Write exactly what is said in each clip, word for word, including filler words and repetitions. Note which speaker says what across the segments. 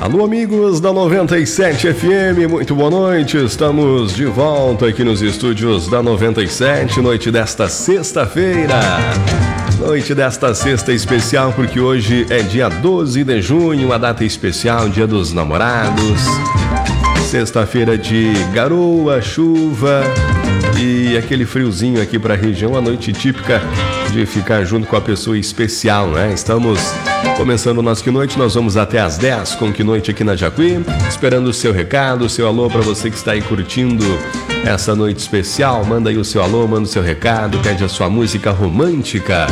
Speaker 1: Alô, amigos da noventa e sete F M, muito boa noite. Estamos de volta aqui nos estúdios da noventa e sete, noite desta sexta-feira. Noite desta sexta especial, porque hoje é dia doze de junho, uma data especial, dia dos namorados. Sexta-feira de garoa, chuva e aquele friozinho aqui para a região, a noite típica de ficar junto com a pessoa especial, né? Estamos começando o nosso Que Noite, nós vamos até às dez com Que Noite aqui na Jacuí, esperando o seu recado, o seu alô para você que está aí curtindo essa noite especial. Manda aí o seu alô, manda o seu recado, pede a sua música romântica.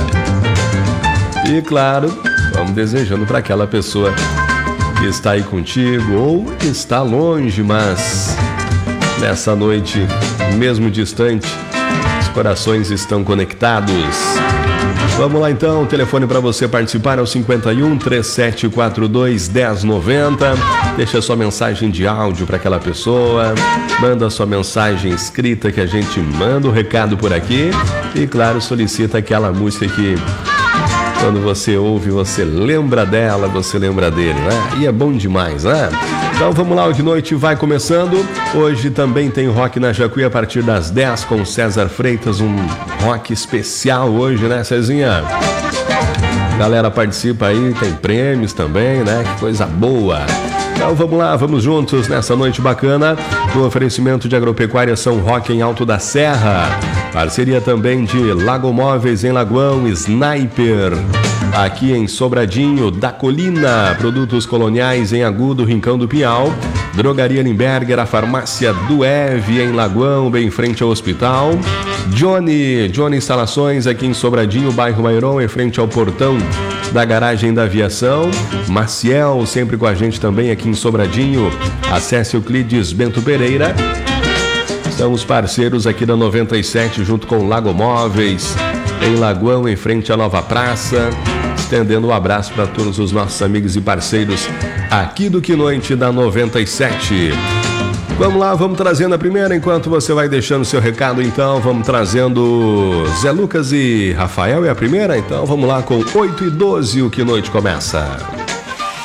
Speaker 1: E claro, vamos desejando para aquela pessoa que está aí contigo ou que está longe, mas nessa noite, mesmo distante, os corações estão conectados. Vamos lá então, o telefone para você participar é o cinquenta e um, três sete quatro dois, dez noventa. Deixa sua mensagem de áudio para aquela pessoa, manda sua mensagem escrita que a gente manda o recado por aqui e claro, solicita aquela música que quando você ouve, você lembra dela, você lembra dele, né? E é bom demais, né? Então vamos lá, o Que Noite vai começando. Hoje também tem rock na Jacuí a partir das dez com César Freitas, um rock especial hoje, né, Cezinha? Galera participa aí, tem prêmios também, né? Que coisa boa. Então vamos lá, vamos juntos nessa noite bacana, no oferecimento de Agropecuária São Roque em Alto da Serra. Parceria também de Lago Móveis em Lagoão, Sniper aqui em Sobradinho, da Colina, Produtos Coloniais em Agudo, Rincão do Pinhal, Drogaria Limberger, a Farmácia do Eve em Lagoão, bem em frente ao hospital, Johnny, Johnny Instalações aqui em Sobradinho, bairro Mairon, em frente ao portão da garagem da aviação, Maciel, sempre com a gente também aqui em Sobradinho, acesse o Clides Bento Pereira. Estamos parceiros aqui da noventa e sete junto com Lago Móveis, em Lagoão, em frente à Nova Praça, estendendo um abraço para todos os nossos amigos e parceiros aqui do Que Noite da noventa e sete. Vamos lá, vamos trazendo a primeira, enquanto você vai deixando seu recado, então, vamos trazendo Zé Lucas e Rafael, é a primeira? Então vamos lá com oito e doze, o Que Noite começa.